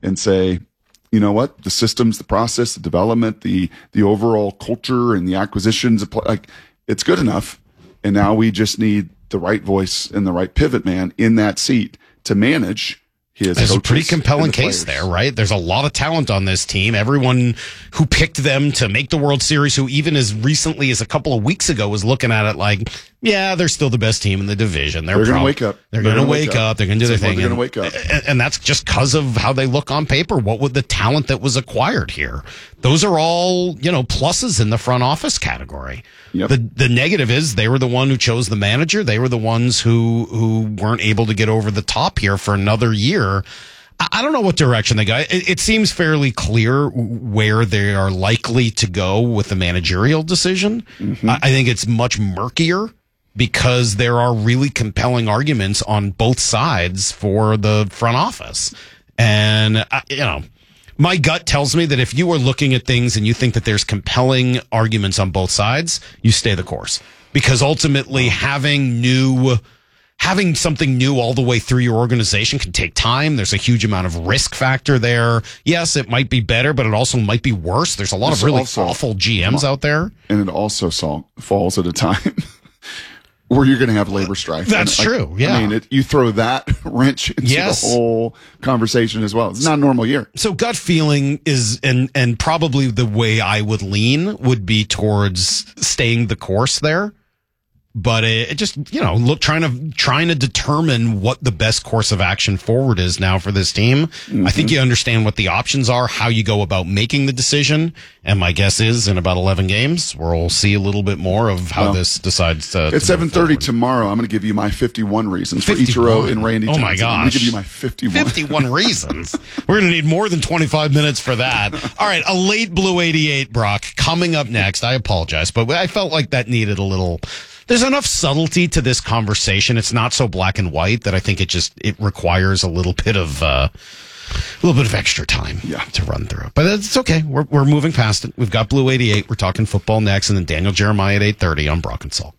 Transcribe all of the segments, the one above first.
and say, you know what, the systems, the process, the development, the overall culture and the acquisitions, like, it's good enough. And now we just need the right voice and the right pivot man in that seat to manage his. There's a pretty compelling case there, right? There's a lot of talent on this team. Everyone who picked them to make the World Series, who even as recently as a couple of weeks ago was looking at it like, yeah, they're still the best team in the division. They're going to wake up. They're going to wake up. They're going to do their thing. They're going to wake up. And that's just because of how they look on paper. What would the talent that was acquired here? Those are all, pluses in the front office category. Yep. The negative is they were the one who chose the manager. They were the ones who weren't able to get over the top here for another year. I don't know what direction they go. It seems fairly clear where they are likely to go with the managerial decision. Mm-hmm. I think it's much murkier because there are really compelling arguments on both sides for the front office. And, my gut tells me that if you are looking at things and you think that there's compelling arguments on both sides, you stay the course. Because ultimately having something new all the way through your organization can take time. There's a huge amount of risk factor there. Yes, it might be better, but it also might be worse. There's a lot of really awful GMs out there. And it also falls at a time where you're going to have labor strife. That's true, yeah. I mean, you throw that wrench into the whole conversation as well. It's not a normal year. So gut feeling is, and probably the way I would lean would be towards staying the course there. But it just, trying to determine what the best course of action forward is now for this team. Mm-hmm. I think you understand what the options are, how you go about making the decision. And my guess is in about 11 games, we'll see a little bit more of how this decides to. It's 7:30 tomorrow. I'm going to give you my 51 reasons 51? for Ichiro and Randy Johnson. Oh my gosh. I'm going to give you my 51. 51 reasons. We're going to need more than 25 minutes for that. All right. A late Blue 88, Brock, coming up next. I apologize, but I felt like that needed a little. There's enough subtlety to this conversation. It's not so black and white that I think it requires a little bit of extra time to run through. But it's okay. We're moving past it. We've got Blue 88. We're talking football next, and then Daniel Jeremiah at 8:30 on Brock and Salk.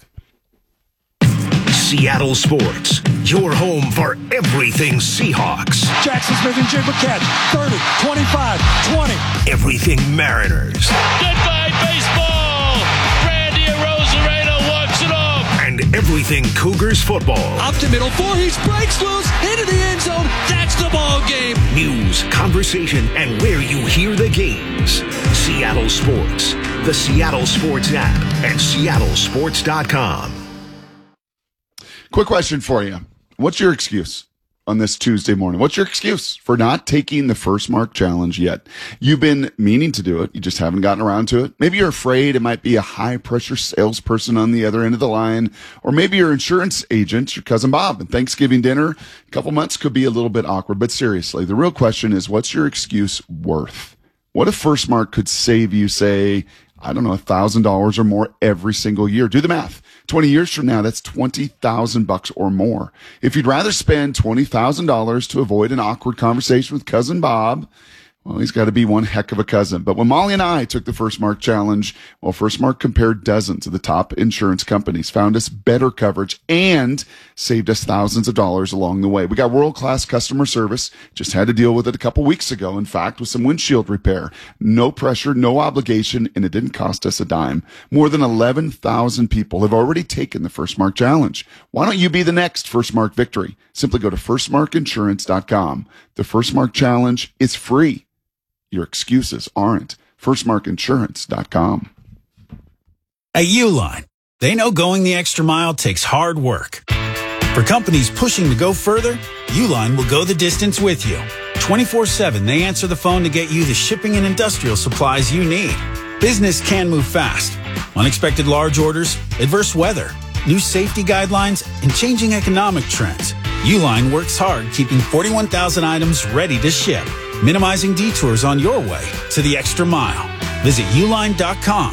Seattle Sports, your home for everything Seahawks. Jackson Smith and Jigba catch. 30, 25, 20. Everything Mariners. Goodbye, baseball. And everything Cougars football. Up to middle, 4, he breaks loose, into the end zone. That's the ball game. News, conversation, and where you hear the games. Seattle Sports, the Seattle Sports app, and seattlesports.com. Quick question for you. What's your excuse on this Tuesday morning? What's your excuse for not taking the First Mark Challenge yet? You've been meaning to do it. You just haven't gotten around to it. Maybe you're afraid it might be a high-pressure salesperson on the other end of the line, or maybe your insurance agent, your cousin Bob, and Thanksgiving dinner, a couple months could be a little bit awkward. But seriously, the real question is, what's your excuse worth? What if First Mark could save you, say, I don't know, $1,000 or more every single year? Do the math. 20 years from now, that's $20,000 or more. If you'd rather spend $20,000 to avoid an awkward conversation with cousin Bob, well, he's got to be one heck of a cousin. But when Molly and I took the First Mark Challenge, well, First Mark compared dozens of the top insurance companies, found us better coverage, and saved us thousands of dollars along the way. We got world-class customer service. Just had to deal with it a couple weeks ago, in fact, with some windshield repair. No pressure, no obligation, and it didn't cost us a dime. More than 11,000 people have already taken the First Mark Challenge. Why don't you be the next First Mark victory? Simply go to firstmarkinsurance.com. The First Mark Challenge is free. Your excuses aren't. FirstMarkInsurance.com. At Uline, they know going the extra mile takes hard work. For companies pushing to go further, Uline will go the distance with you. 24/7, they answer the phone to get you the shipping and industrial supplies you need. Business can move fast. Unexpected large orders, adverse weather, new safety guidelines, and changing economic trends. Uline works hard keeping 41,000 items ready to ship, minimizing detours on your way to the extra mile. Visit uline.com.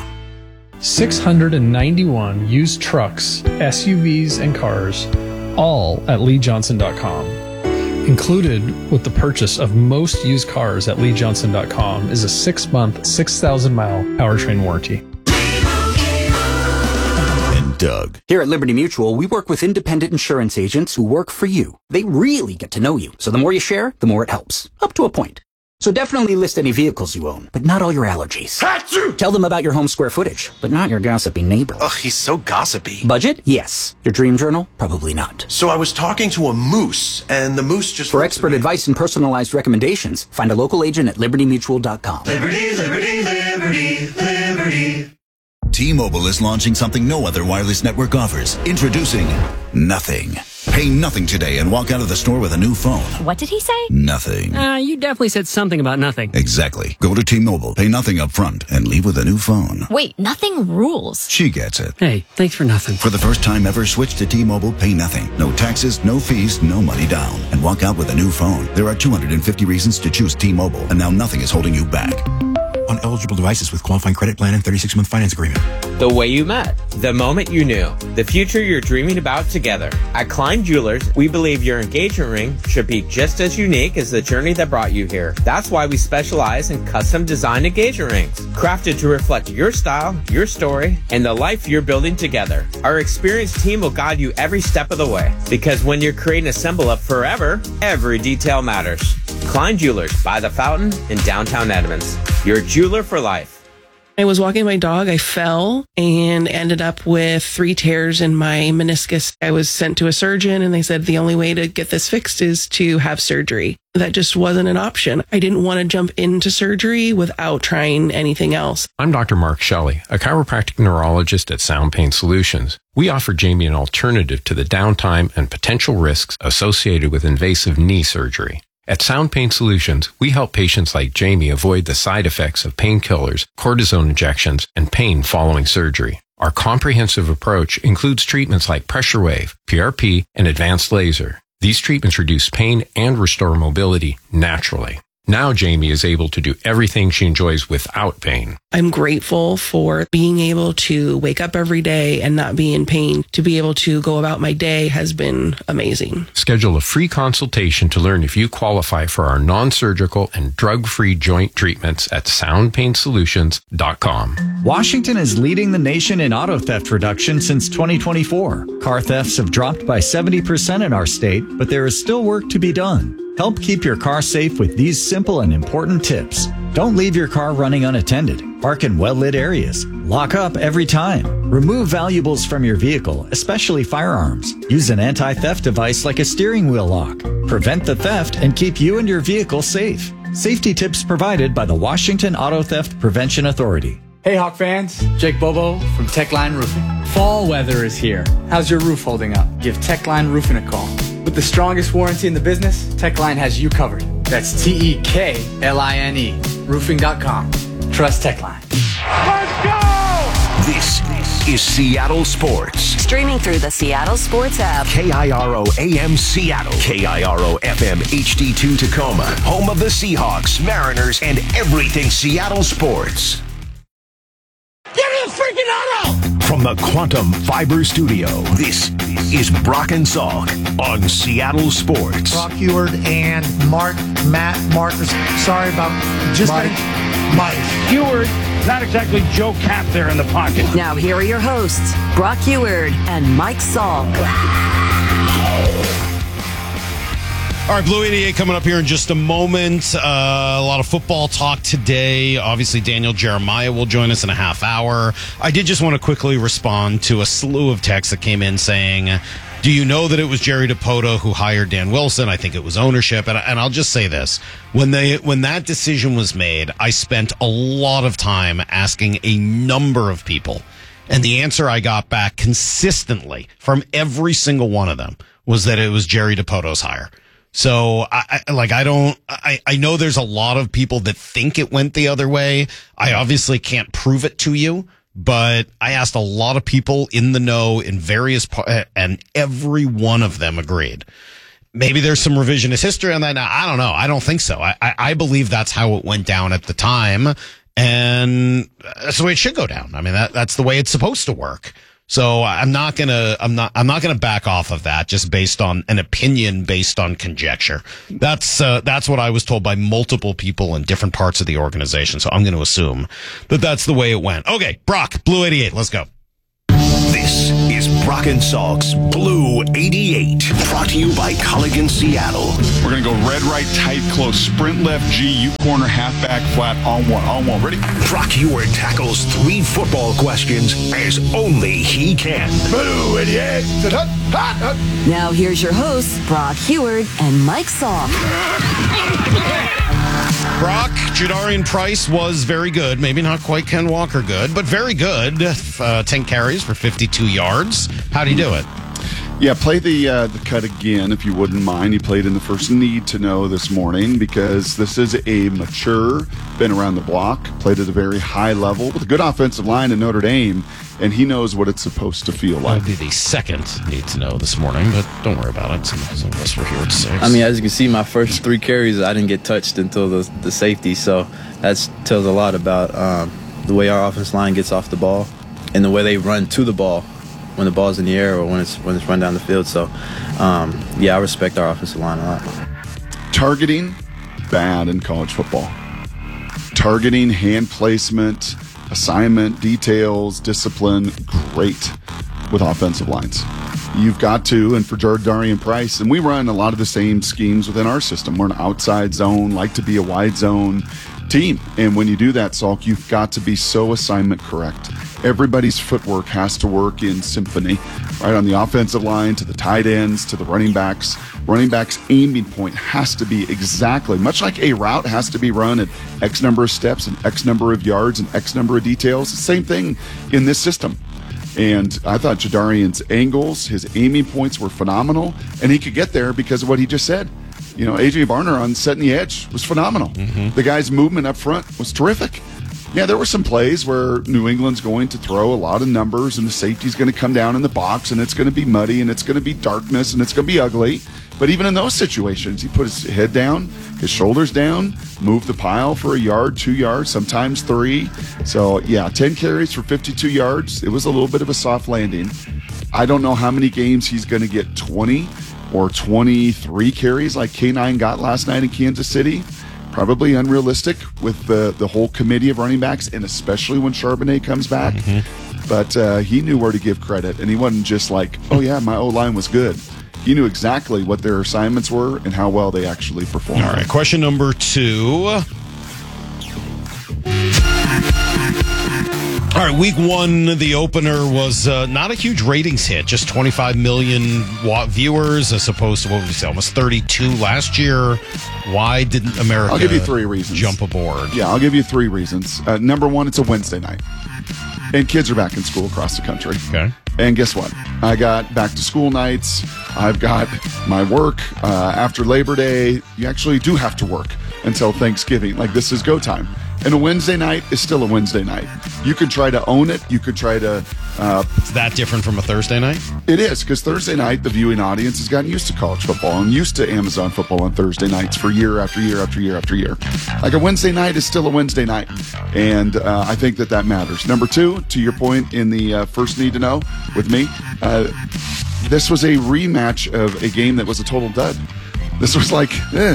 691 used trucks, SUVs, and cars, all at leejohnson.com. Included with the purchase of most used cars at leejohnson.com is a 6-month, 6,000-mile powertrain warranty. Doug. Here at Liberty Mutual, we work with independent insurance agents who work for you. They really get to know you. So the more you share, the more it helps. Up to a point. So definitely list any vehicles you own, but not all your allergies. Tell them about your home square footage, but not your gossipy neighbor. Ugh, he's so gossipy. Budget? Yes. Your dream journal? Probably not. So I was talking to a moose, and the moose just... For expert advice and personalized recommendations, find a local agent at libertymutual.com. Liberty, liberty, liberty, liberty. T-Mobile is launching something no other wireless network offers. Introducing Nothing. Pay nothing today and walk out of the store with a new phone. What did he say? Nothing. You definitely said something about nothing. Exactly. Go to T-Mobile, pay nothing up front, and leave with a new phone. Wait, nothing rules. She gets it. Hey, thanks for nothing. For the first time ever, switch to T-Mobile, pay nothing. No taxes, no fees, no money down. And walk out with a new phone. There are 250 reasons to choose T-Mobile, and now nothing is holding you back. On eligible devices with qualifying credit plan and 36-month finance agreement. The way you met. The moment you knew. The future you're dreaming about together. At Klein Jewelers, we believe your engagement ring should be just as unique as the journey that brought you here. That's why we specialize in custom designed engagement rings. Crafted to reflect your style, your story, and the life you're building together. Our experienced team will guide you every step of the way. Because when you're creating a symbol of forever, every detail matters. Klein Jewelers by the Fountain in downtown Edmonds. Your jeweler for life. I was walking my dog, I fell and ended up with 3 tears in my meniscus. I was sent to a surgeon and they said the only way to get this fixed is to have surgery. That just wasn't an option. I didn't want to jump into surgery without trying anything else. I'm Dr. Mark Shelley, a chiropractic neurologist at Sound Pain Solutions. We offer Jamie an alternative to the downtime and potential risks associated with invasive knee surgery. At Sound Pain Solutions, we help patients like Jamie avoid the side effects of painkillers, cortisone injections, and pain following surgery. Our comprehensive approach includes treatments like pressure wave, PRP, and advanced laser. These treatments reduce pain and restore mobility naturally. Now Jamie is able to do everything she enjoys without pain. I'm grateful for being able to wake up every day and not be in pain. To be able to go about my day has been amazing. Schedule a free consultation to learn if you qualify for our non-surgical and drug-free joint treatments at soundpainsolutions.com. Washington is leading the nation in auto theft reduction since 2024. Car thefts have dropped by 70% in our state, but there is still work to be done. Help keep your car safe with these simple and important tips. Don't leave your car running unattended. Park in well-lit areas. Lock up every time. Remove valuables from your vehicle, especially firearms. Use an anti-theft device like a steering wheel lock. Prevent the theft and keep you and your vehicle safe. Safety tips provided by the Washington Auto Theft Prevention Authority. Hey Hawk fans, Jake Bobo from Techline Roofing. Fall weather is here. How's your roof holding up? Give Techline Roofing a call. With the strongest warranty in the business, Techline has you covered. That's Tekline. Roofing.com. Trust Techline. Let's go! This is Seattle Sports. Streaming through the Seattle Sports app. KIRO AM Seattle. KIRO FM HD2 Tacoma. Home of the Seahawks, Mariners, and everything Seattle sports. Give me a freaking auto! From the Quantum Fiber Studio, this is Brock and Salk on Seattle Sports. Brock Huard and Mark sorry about just Mike. Huard, not exactly Joe Cap there in the pocket. Now here are your hosts, Brock Huard and Mike Salk. All right, Blue 88 coming up here in just a moment. A lot of football talk today. Obviously, Daniel Jeremiah will join us in a half hour. I did just want to quickly respond to a slew of texts that came in saying, do you know that it was Jerry DiPoto who hired Dan Wilson? I think it was ownership. And I'll just say this. When that decision was made, I spent a lot of time asking a number of people. And the answer I got back consistently from every single one of them was that it was Jerry DiPoto's hire. So I know there's a lot of people that think it went the other way. I obviously can't prove it to you, but I asked a lot of people in the know in various and every one of them agreed. Maybe there's some revisionist history on that now. I don't know. I don't think so. I believe that's how it went down at the time, and that's the way it should go down. I mean, that's the way it's supposed to work. So I'm not gonna back off of that just based on an opinion based on conjecture. That's what I was told by multiple people in different parts of the organization. So I'm going to assume that that's the way it went. Okay, Brock, Blue 88, let's go. This is Rockin' Salk's Blue 88. Brought to you by Culligan Seattle. We're going to go red, right, tight, close, sprint left, G, U corner, halfback, flat, on one. Ready? Brock Huard tackles 3 football questions as only he can. Blue 88. Now here's your hosts, Brock Huard and Mike Salk. Brock, Jadarian Price was very good. Maybe not quite Ken Walker good, but very good. 10 carries for 52 yards. How'd he do it? Yeah, play the cut again, if you wouldn't mind. He played in the first need to know this morning because this is a mature, been around the block, played at a very high level with a good offensive line in Notre Dame, and he knows what it's supposed to feel like. That would be the second need to know this morning, but don't worry about it. Some of us were here at 6. I mean, as you can see, my first 3 carries, I didn't get touched until the safety, so that tells a lot about the way our offensive line gets off the ball and the way they run to the ball when the ball's in the air or when it's run down the field. So, I respect our offensive line a lot. Targeting, bad in college football. Targeting, hand placement, assignment, details, discipline, great with offensive lines. You've got to, and for Jadarian Price, and we run a lot of the same schemes within our system. We're an outside zone, like to be a wide zone team. And when you do that, Salk, you've got to be so assignment correct. Everybody's footwork has to work in symphony, right? On the offensive line, to the tight ends, to the running backs. Running back's aiming point has to be exactly, much like a route has to be run at X number of steps and X number of yards and X number of details. The same thing in this system. And I thought Jadarian's angles, his aiming points were phenomenal, and he could get there because of what he just said. You know, A.J. Barner on setting the edge was phenomenal. Mm-hmm. The guy's movement up front was terrific. Yeah, there were some plays where New England's going to throw a lot of numbers and the safety's going to come down in the box and it's going to be muddy and it's going to be darkness and it's going to be ugly. But even in those situations, he put his head down, his shoulders down, moved the pile for a yard, 2 yards, sometimes 3. So, 10 carries for 52 yards. It was a little bit of a soft landing. I don't know how many games he's going to get 20 or 23 carries like K9 got last night in Kansas City. Probably unrealistic with the whole committee of running backs, and especially when Charbonnet comes back. Mm-hmm. But he knew where to give credit, and he wasn't just like, oh, yeah, my O-line was good. He knew exactly what their assignments were and how well they actually performed. All right, question number 2. All right, week 1, the opener was not a huge ratings hit, just 25 million viewers as opposed to, what would you say, almost 32 last year. Why didn't America I'll give you 3 reasons. Jump aboard? Yeah, I'll give you 3 reasons. Number 1, it's a Wednesday night, and kids are back in school across the country. Okay. And guess what? I got back to school nights. I've got my work after Labor Day. You actually do have to work until Thanksgiving. Like, this is go time. And a Wednesday night is still a Wednesday night. You could try to own it. You could try to... Is that different from a Thursday night? It is, because Thursday night, the viewing audience has gotten used to college football and used to Amazon football on Thursday nights for year after year after year after year. Like, a Wednesday night is still a Wednesday night. And I think that matters. Number 2, to your point in the first need to know with me, this was a rematch of a game that was a total dud. This was like,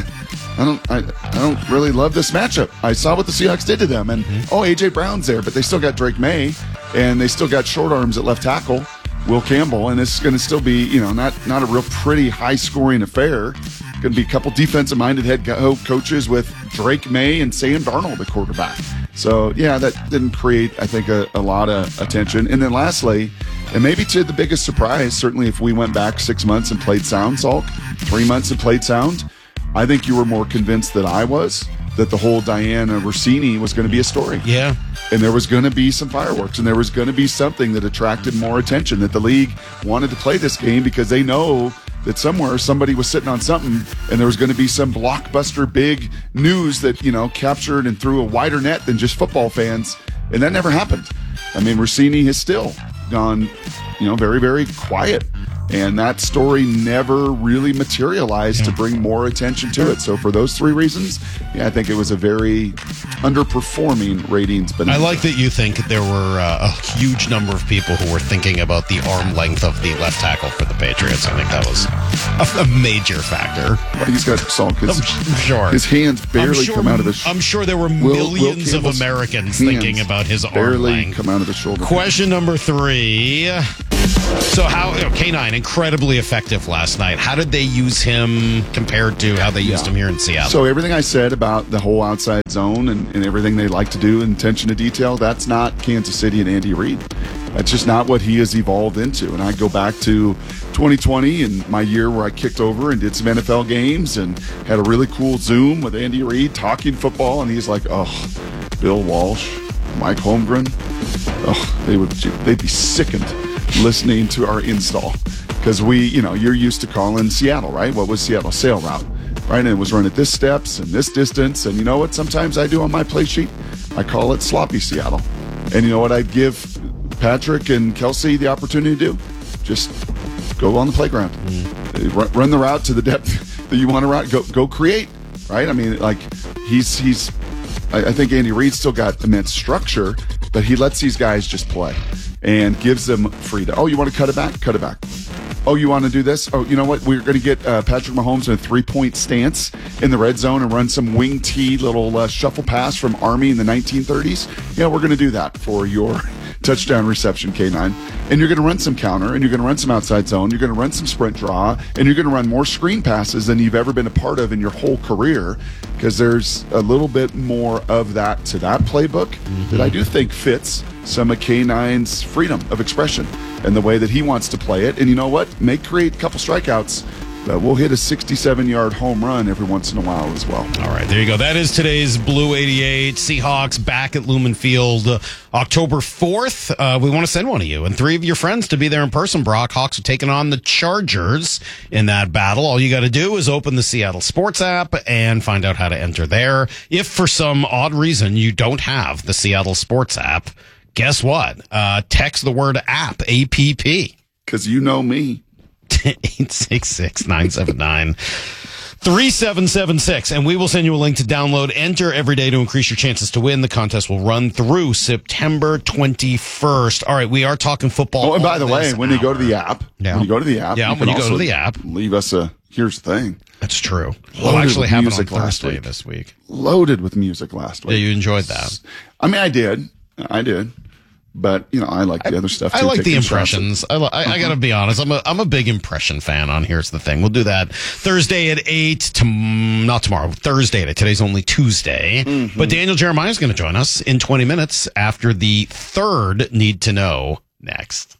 I don't really love this matchup. I saw what the Seahawks did to them, and A.J. Brown's there, but they still got Drake May, and they still got short arms at left tackle, Will Campbell, and it's going to still be, not a real pretty high-scoring affair. Going to be a couple defensive-minded head coaches with Drake May and Sam Darnold, the quarterback. So, that didn't create, I think, a lot of attention. And then lastly, and maybe to the biggest surprise, certainly if we went back 6 months and played sound, Salk, 3 months and played sound, I think you were more convinced than I was that the whole Diana Rossini was going to be a story. Yeah. And there was going to be some fireworks, and there was going to be something that attracted more attention, that the league wanted to play this game because they know that somewhere somebody was sitting on something, and there was going to be some blockbuster big news that, captured and threw a wider net than just football fans. And that never happened. I mean, Rossini has still gone, very, very quiet. And that story never really materialized to bring more attention to it. So for those 3 reasons, I think it was a very underperforming ratings. But I like that you think there were a huge number of people who were thinking about the arm length of the left tackle for the Patriots. I think that was a major factor. Well, he's got Salk. Sure. His hands barely come out of his... I'm sure there were millions of Americans thinking about his arm length. Barely come out of the shoulder. Question number 3. So K9, incredibly effective last night. How did they use him compared to how they used him here in Seattle? So everything I said about the whole outside zone and everything they like to do and attention to detail, that's not Kansas City and Andy Reid. That's just not what he has evolved into. And I go back to 2020 and my year where I kicked over and did some NFL games and had a really cool Zoom with Andy Reid talking football. And he's like, oh, Bill Walsh, Mike Holmgren, oh, they'd be sickened listening to our install. Because you're used to calling Seattle, right? What was Seattle? Sail route, right? And it was run at this steps and this distance. And you know what sometimes I do on my play sheet? I call it sloppy Seattle. And you know what I'd give Patrick and Kelsey the opportunity to do? Just go on the playground. Run the route to the depth that you want to route. Go create, right? I mean, like, I think Andy Reid's still got immense structure, but he lets these guys just play and gives them freedom. Oh, you want to cut it back? Cut it back. Oh, you want to do this? Oh, you know what? We're going to get Patrick Mahomes in a 3-point stance in the red zone and run some wing T little shuffle pass from Army in the 1930s. Yeah, we're going to do that for your touchdown reception, K9. And you're going to run some counter, and you're going to run some outside zone. You're going to run some sprint draw, and you're going to run more screen passes than you've ever been a part of in your whole career, because there's a little bit more of that to that playbook that I do think fits some of K9's freedom of expression and the way that he wants to play it. And you know what? May create a couple strikeouts, but we'll hit a 67-yard home run every once in a while as well. All right, there you go. That is today's Blue 88. Seahawks back at Lumen Field October 4th. We want to send one of you and 3 of your friends to be there in person, Brock. Hawks are taking on the Chargers in that battle. All you got to do is open the Seattle Sports app and find out how to enter there. If for some odd reason you don't have the Seattle Sports app, guess what? Text the word app, APP. Because you know me. 866-979-3776. And we will send you a link to download. Enter every day to increase your chances to win. The contest will run through September 21st. All right, we are talking football. Oh, and by the way, when you go to the app, when you go to the app, leave us here's the thing. That's true. We'll actually have it on Thursday this week. Loaded with music last week. Yeah, you enjoyed that. I mean, I did. But, I like the other stuff, too. I like the impressions. I got to be honest. I'm a big impression fan on Here's the Thing. We'll do that Thursday at 8. Not tomorrow. Thursday at 8. Today's only Tuesday. Mm-hmm. But Daniel Jeremiah is going to join us in 20 minutes after the third Need to Know next.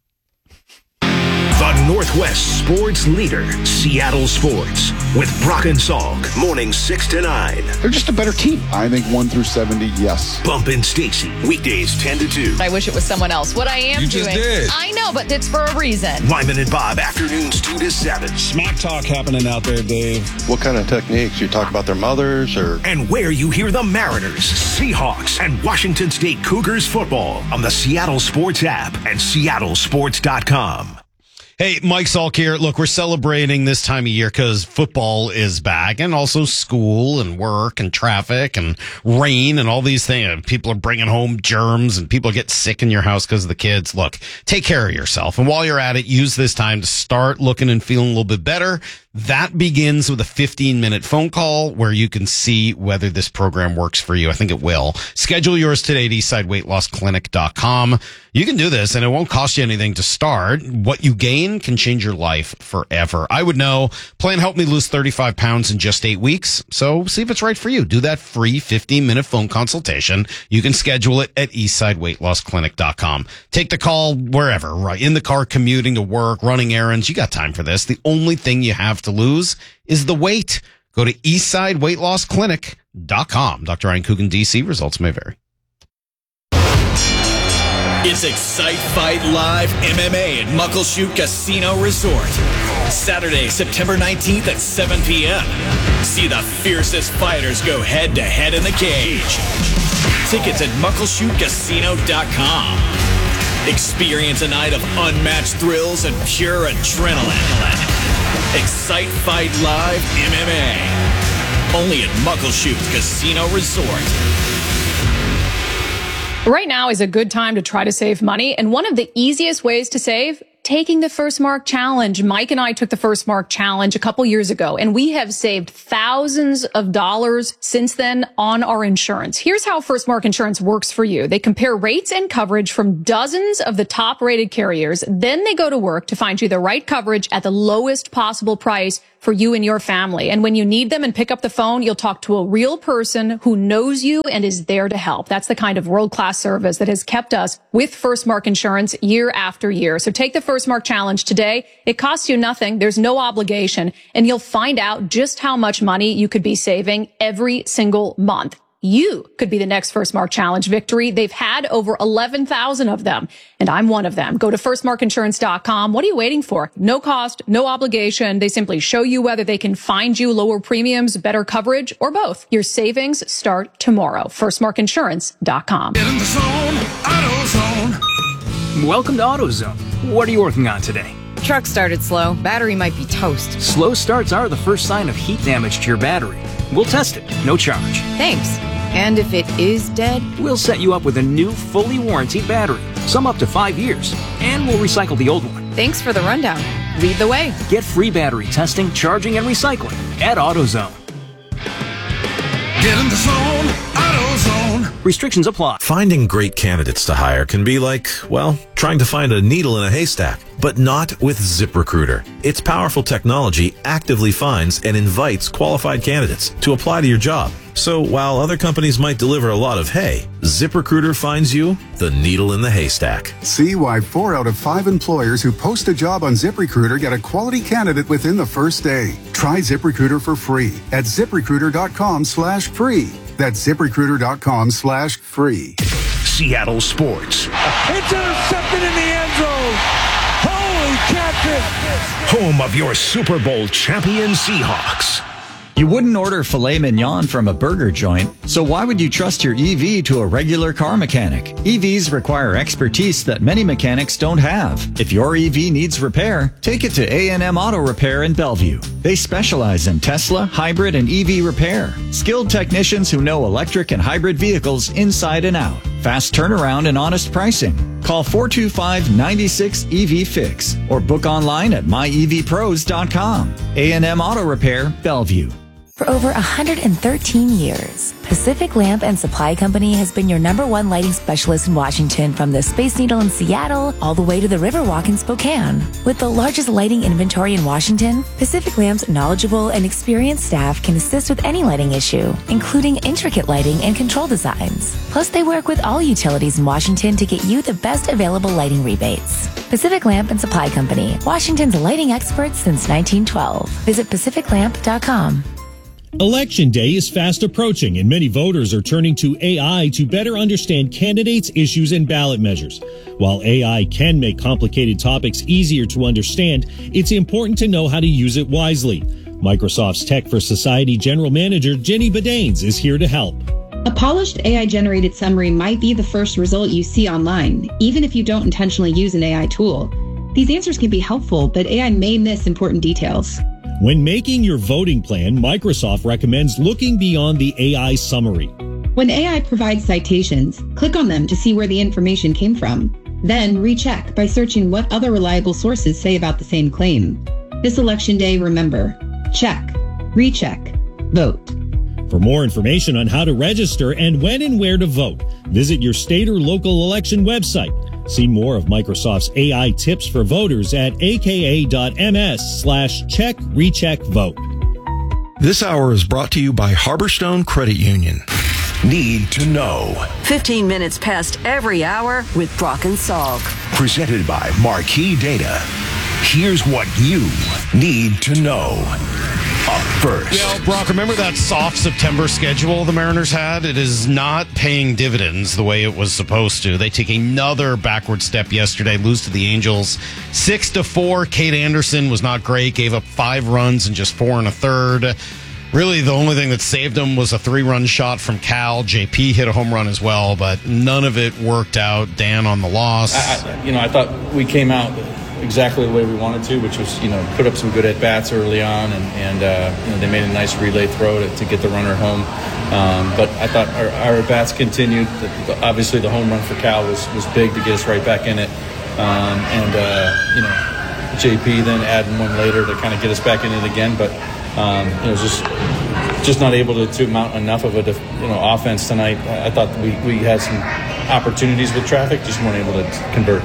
The Northwest sports leader, Seattle Sports, with Brock and Salk, mornings 6 to 9. They're just a better team. I think 1 through 70, yes. Bump and Stacy, weekdays 10 to 2. I wish it was someone else. What I am you doing. Just did. I know, but it's for a reason. Lyman and Bob, afternoons 2 to 7. Smack talk happening out there, Dave. What kind of techniques? You talk about their mothers or? And where you hear the Mariners, Seahawks, and Washington State Cougars football on the Seattle Sports app and seattlesports.com. Hey, Mike Salk here. Look, we're celebrating this time of year because football is back, and also school and work and traffic and rain and all these things. People are bringing home germs and people get sick in your house because of the kids. Look, take care of yourself. And while you're at it, use this time to start looking and feeling a little bit better. That begins with a 15-minute phone call where you can see whether this program works for you. I think it will. Schedule yours today at eastsideweightlossclinic.com. You can do this, and it won't cost you anything to start. What you gain can change your life forever. I would know. Plan helped me lose 35 pounds in just 8 weeks, so see if it's right for you. Do that free 15-minute phone consultation. You can schedule it at eastsideweightlossclinic.com. Take the call wherever, right? In the car, commuting to work, running errands. You got time for this. The only thing you have to lose is the weight. Go to eastsideweightlossclinic.com. Dr. Ryan Coogan, DC. Results may vary. It's Excite Fight Live MMA at Muckleshoot Casino Resort. Saturday, September 19th at 7 p.m. See the fiercest fighters go head-to-head in the cage. Tickets at muckleshootcasino.com. Experience a night of unmatched thrills and pure adrenaline. Excite Fight Live MMA. Only at Muckleshoot Casino Resort. Right now is a good time to try to save money, and one of the easiest ways to save taking the First Mark Challenge. Mike and I took the First Mark Challenge a couple years ago, and we have saved thousands of dollars since then on our insurance. Here's how First Mark Insurance works for you. They compare rates and coverage from dozens of the top-rated carriers. Then they go to work to find you the right coverage at the lowest possible price for you and your family. And when you need them and pick up the phone, you'll talk to a real person who knows you and is there to help. That's the kind of world-class service that has kept us with First Mark Insurance year after year. So take the First Mark Challenge today. It costs you nothing. There's no obligation. And you'll find out just how much money you could be saving every single month. You could be the next First Mark Challenge victory. They've had over 11,000 of them, and I'm one of them. Go to firstmarkinsurance.com. What are you waiting for? No cost, no obligation. They simply show you whether they can find you lower premiums, better coverage, or both. Your savings start tomorrow. Firstmarkinsurance.com. Get in the zone, AutoZone. Welcome to AutoZone. What are you working on today? Truck started slow. Battery might be toast. Slow starts are the first sign of heat damage to your battery. We'll test it, no charge. Thanks. And if it is dead? We'll set you up with a new, fully warranted battery, some up to 5 years, and we'll recycle the old one. Thanks for the rundown. Lead the way. Get free battery testing, charging, and recycling at AutoZone. Get in the zone, AutoZone. Restrictions apply. Finding great candidates to hire can be like, well, trying to find a needle in a haystack, but not with ZipRecruiter. Its powerful technology actively finds and invites qualified candidates to apply to your job. So while other companies might deliver a lot of hay, ZipRecruiter finds you the needle in the haystack. See why 4 out of 5 employers who post a job on ZipRecruiter get a quality candidate within the first day. Try ZipRecruiter for free at ZipRecruiter.com/free. That's ZipRecruiter.com/free. Seattle Sports. It's intercepted in the end zone. Holy catfish. Home of your Super Bowl champion Seahawks. You wouldn't order filet mignon from a burger joint, so why would you trust your EV to a regular car mechanic? EVs require expertise that many mechanics don't have. If your EV needs repair, take it to A&M Auto Repair in Bellevue. They specialize in Tesla, hybrid, and EV repair. Skilled technicians who know electric and hybrid vehicles inside and out. Fast turnaround and honest pricing. Call 425-96-EV-FIX or book online at myevpros.com. A&M Auto Repair, Bellevue. For over 113 years, Pacific Lamp and Supply Company has been your #1 lighting specialist in Washington, from the Space Needle in Seattle all the way to the Riverwalk in Spokane. With the largest lighting inventory in Washington, Pacific Lamp's knowledgeable and experienced staff can assist with any lighting issue, including intricate lighting and control designs. Plus, they work with all utilities in Washington to get you the best available lighting rebates. Pacific Lamp and Supply Company, Washington's lighting experts since 1912. Visit pacificlamp.com. Election Day is fast approaching, and many voters are turning to AI to better understand candidates, issues, and ballot measures. While AI can make complicated topics easier to understand, it's important to know how to use it wisely. Microsoft's Tech for Society General Manager Jenny Badanes is here to help. A polished AI-generated summary might be the first result you see online, even if you don't intentionally use an AI tool. These answers can be helpful, but AI may miss important details. When making your voting plan, Microsoft recommends looking beyond the AI summary. When AI provides citations, click on them to see where the information came from. Then recheck by searching what other reliable sources say about the same claim. This election day, remember, check, recheck, vote. For more information on how to register and when and where to vote, visit your state or local election website. See more of Microsoft's AI tips for voters at aka.ms/check-recheck-vote. This hour is brought to you by Harborstone Credit Union. Need to know. 15 minutes past every hour with Brock and Salk. Presented by Marquee Data. Here's what you need to know. Up first. Yeah, Brock, remember that soft September schedule the Mariners had? It is not paying dividends the way it was supposed to. They take another backward step yesterday, lose to the Angels 6-4. Kate Anderson was not great, gave up 5 runs in just 4 1/3. Really, the only thing that saved them was a 3-run shot from Cal. JP hit a home run as well, but none of it worked out. Dan on the loss. I thought we came out exactly the way we wanted to, which was, put up some good at-bats early on, and they made a nice relay throw to get the runner home. But I thought our at-bats continued. Obviously, the home run for Cal was big to get us right back in it. JP then adding one later to kind of get us back in it again, but just not able to mount enough of a offense tonight. I thought we had some opportunities with traffic, just weren't able to convert.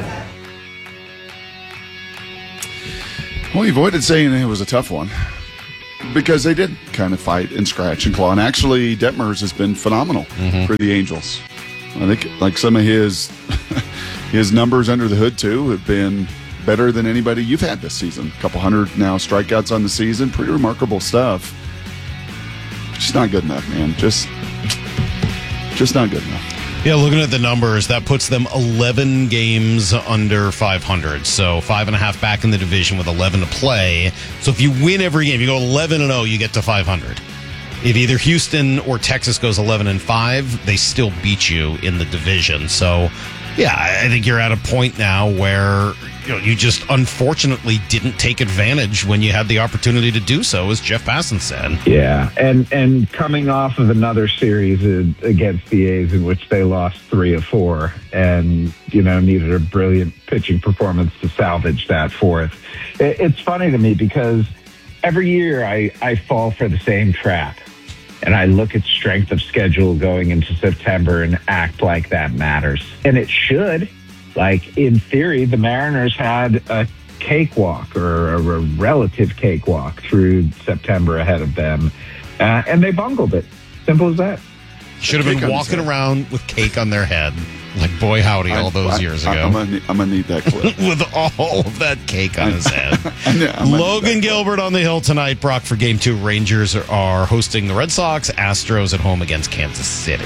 Well, you avoided saying it was a tough one because they did kind of fight and scratch and claw. And actually, Detmers has been phenomenal for the Angels. I think like some of his numbers under the hood, too, have been better than anybody you've had this season. A couple hundred now strikeouts on the season. Pretty remarkable stuff. Just not good enough, man. Just not good enough. Yeah, looking at the numbers, that puts them 11 games under 500. So 5.5 back in the division with 11 to play. So if you win every game, you go 11-0, you get to 500. If either Houston or Texas goes 11-5, they still beat you in the division. So, yeah, I think you're at a point now where you just unfortunately didn't take advantage when you had the opportunity to do so, as Jeff Passan said. Yeah, and coming off of another series against the A's in which they lost 3 of 4 and, needed a brilliant pitching performance to salvage that fourth. It's funny to me because every year I fall for the same trap. And I look at strength of schedule going into September and act like that matters. And it should. Like, in theory, the Mariners had a cakewalk or a relative cakewalk through September ahead of them. And they bungled it. Simple as that. Should have been walking around with cake on their head, like Boy Howdy all those years ago. I'm gonna need that clip. With all of that cake on his head. Logan Gilbert on the hill tonight. Brock for Game 2. Rangers are hosting the Red Sox. Astros at home against Kansas City.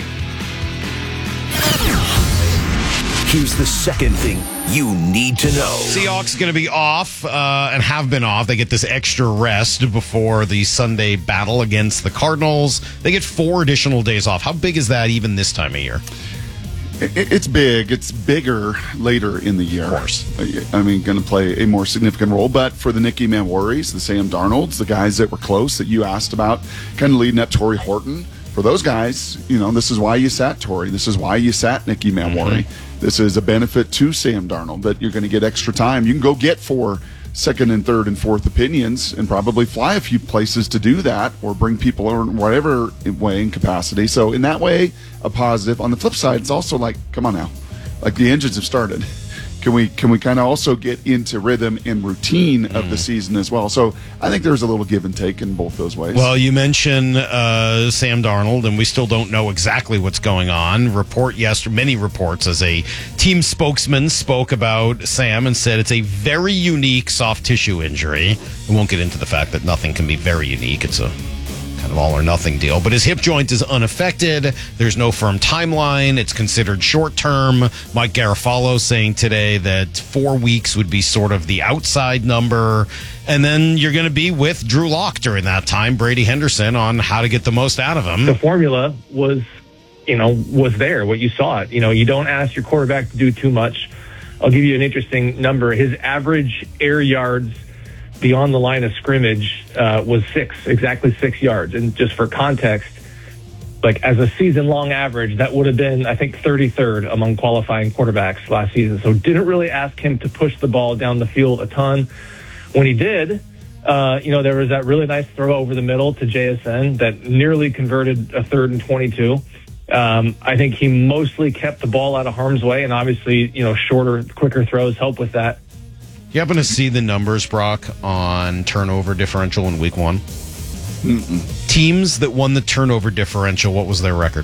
Here's the second thing you need to know. Seahawks going to be off and have been off. They get this extra rest before the Sunday battle against the Cardinals. They get 4 additional days off. How big is that even this time of year? It's big. It's bigger later in the year. Of course. I mean, going to play a more significant role. But for the Nicky Manwaris, the Sam Darnolds, the guys that were close that you asked about, kind of leading up Torrey Horton, for those guys, this is why you sat Torrey. This is why you sat Nicky Manwari. This is a benefit to Sam Darnold that you're going to get extra time. You can go get 4 second and third and fourth opinions and probably fly a few places to do that or bring people in whatever way and capacity. So in that way, a positive. On the flip side, it's also like, come on now, like the engines have started. Can we kind of also get into rhythm and routine of the season as well? So I think there's a little give and take in both those ways. Well, you mentioned Sam Darnold, and we still don't know exactly what's going on. Many reports as a team spokesman spoke about Sam and said it's a very unique soft tissue injury. I won't get into the fact that nothing can be very unique. It's a kind of all or nothing deal, but his hip joint is unaffected. There's no firm timeline. It's considered short term. Mike Garafolo saying today that 4 weeks would be sort of the outside number. And then you're going to be with Drew Lock during that time, Brady Henderson, on how to get the most out of him. The formula was there, what you saw it. You don't ask your quarterback to do too much. I'll give you an interesting number. His average air yards beyond the line of scrimmage was exactly 6 yards. And just for context, like as a season-long average, that would have been, I think, 33rd among qualifying quarterbacks last season. So didn't really ask him to push the ball down the field a ton. When he did, there was that really nice throw over the middle to JSN that nearly converted a 3rd and 22. I think he mostly kept the ball out of harm's way, and obviously, shorter, quicker throws help with that. You happen to see the numbers, Brock, on turnover differential in week 1? Mm-mm. Teams that won the turnover differential, what was their record?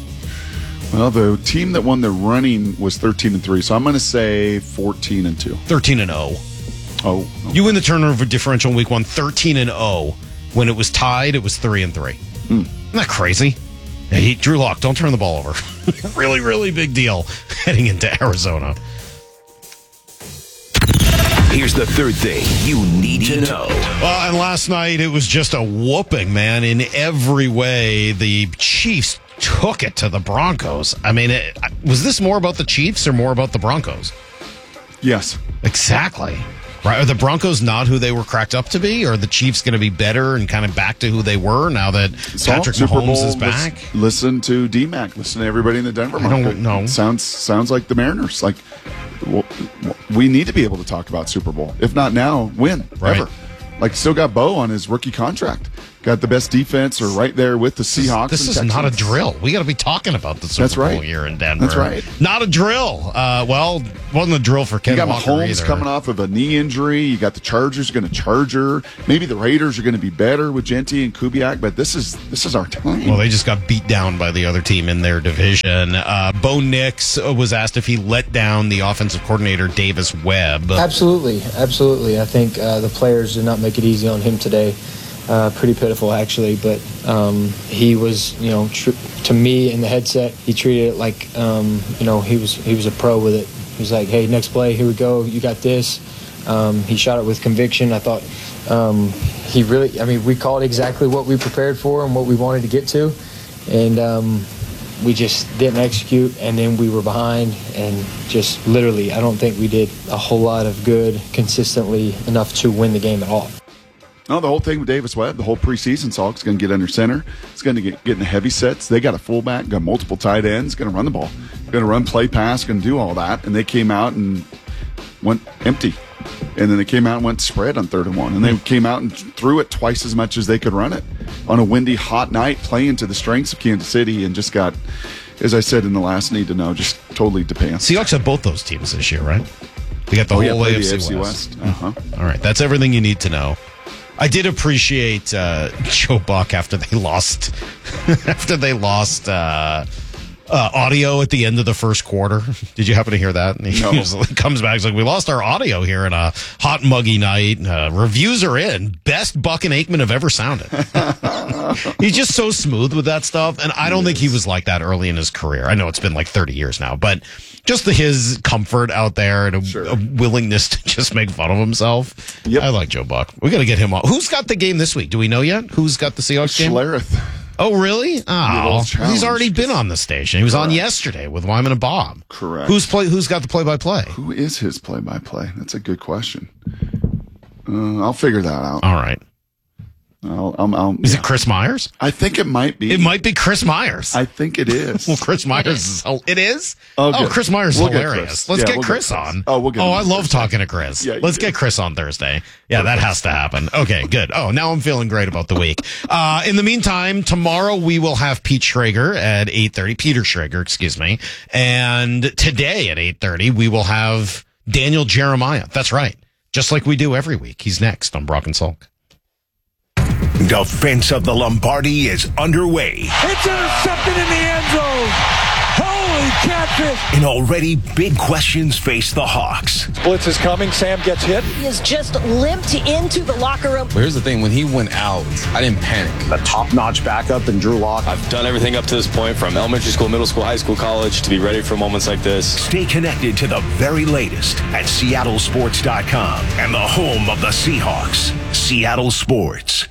Well, the team that won the running was 13-3, so I'm going to say 14-2. 13-0. Oh. Okay. You win the turnover differential in week 1, 13-0. When it was tied, it was 3-3. Isn't that crazy? Hey, Drew Lock, don't turn the ball over. Really, really big deal heading into Arizona. Here's the third thing you need to know. Well, and last night it was just a whooping, man. In every way, the Chiefs took it to the Broncos. I mean, was this more about the Chiefs or more about the Broncos? Yes. Exactly. Right? Are the Broncos not who they were cracked up to be? Or are the Chiefs going to be better and kind of back to who they were now that Patrick Mahomes is back? Listen to D-Mac. Listen to everybody in the Denver market. I don't know. Sounds like the Mariners. Like we need to be able to talk about Super Bowl. If not now, when? Right. Ever. Like, still got Bo on his rookie contract. Got the best defense, or right there with the Seahawks. This is not a drill. We got to be talking about the Super Bowl here in Denver. That's right. Not a drill. Well, wasn't a drill for Ken You got Walker Mahomes either. coming off of a knee injury. You got the Chargers going to charger. Maybe the Raiders are going to be better with Genti and Kubiak, but this is our time. Well, they just got beat down by the other team in their division. Bo Nix was asked if he let down the offensive coordinator Davis Webb. Absolutely. I think the players did not make it easy on him today. Pretty pitiful, actually, but he was, to me in the headset, he treated it like, he was a pro with it. He was like, hey, next play, here we go, you got this. He shot it with conviction. I thought we called exactly what we prepared for and what we wanted to get to, and we just didn't execute, and then we were behind, and just literally, I don't think we did a whole lot of good consistently enough to win the game at all. No, the whole thing with Davis Webb, the whole preseason, Salk's going to get under center. It's going to get in the heavy sets. They got a fullback, got multiple tight ends, going to run the ball, going to run, play, pass, going to do all that. And they came out and went empty. And then they came out and went spread on 3rd and 1. And they came out and threw it twice as much as they could run it on a windy, hot night, playing to the strengths of Kansas City, and just got, as I said in the last Need to Know, just totally depants. Seahawks have both those teams this year, right? They got the whole AFC West. Uh-huh. All right, that's everything you need to know. I did appreciate Joe Buck after they lost audio at the end of the first quarter. Did you happen to hear that? And he comes back, he's like, we lost our audio here in a hot, muggy night. Reviews are in. Best Buck and Aikman have ever sounded. He's just so smooth with that stuff, and I don't think he was like that early in his career. I know it's been like 30 years now, but just his comfort out there and a willingness to just make fun of himself. Yep. I like Joe Buck. We got to get him on. Who's got the game this week? Do we know yet? Who's got the Seahawks game? Schlereth. Oh, really? Oh, he's already been on the station. He was on yesterday with Wyman and Bob. Correct. Who's got the play-by-play? Who is his play-by-play? That's a good question. I'll figure that out. All right. Is it Chris Myers? I think it might be. It might be Chris Myers. I think it is. Well, Chris Myers is. It is? Oh, Chris Myers is hilarious. Chris. Let's get Chris on. We'll get him I on love Thursday. talking to Chris. Yeah, Let's get Chris on Thursday. Yeah, that has to happen. Okay, good. Oh, now I'm feeling great about the week. In the meantime, tomorrow we will have Peter Schrager at 8:30. Excuse me. And today at 8:30 we will have Daniel Jeremiah. That's right. Just like we do every week. He's next on Brock and Salk. Defense of the Lombardi is underway. It's intercepted in the end zone. Holy catfish. And already big questions face the Hawks. Blitz is coming. Sam gets hit. He has just limped into the locker room. But here's the thing. When he went out, I didn't panic. A top-notch backup in Drew Lock. I've done everything up to this point, from elementary school, middle school, high school, college, to be ready for moments like this. Stay connected to the very latest at SeattleSports.com and the home of the Seahawks, Seattle Sports.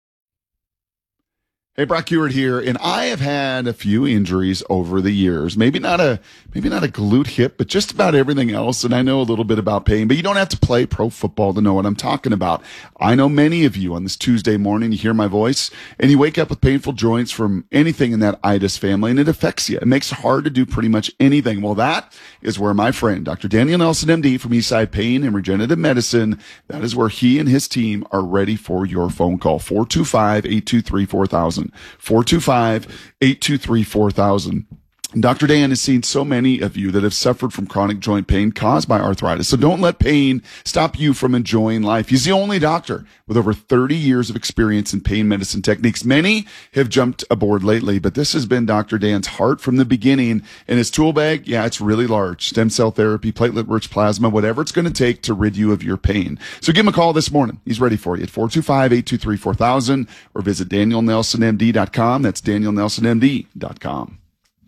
Hey, Brock Huard here, and I have had a few injuries over the years. Maybe not a glute hip, but just about everything else. And I know a little bit about pain, but you don't have to play pro football to know what I'm talking about. I know many of you on this Tuesday morning, you hear my voice and you wake up with painful joints from anything in that itis family, and it affects you. It makes it hard to do pretty much anything. Well, that is where my friend, Dr. Daniel Nelson, MD from Eastside Pain and Regenerative Medicine, that is where he and his team are ready for your phone call. 425-823-4000. 425-823-4000. Dr. Dan has seen so many of you that have suffered from chronic joint pain caused by arthritis. So don't let pain stop you from enjoying life. He's the only doctor with over 30 years of experience in pain medicine techniques. Many have jumped aboard lately, but this has been Dr. Dan's heart from the beginning. And his tool bag, it's really large. Stem cell therapy, platelet-rich plasma, whatever it's going to take to rid you of your pain. So give him a call this morning. He's ready for you at 425-823-4000 or visit DanielNelsonMD.com. That's DanielNelsonMD.com.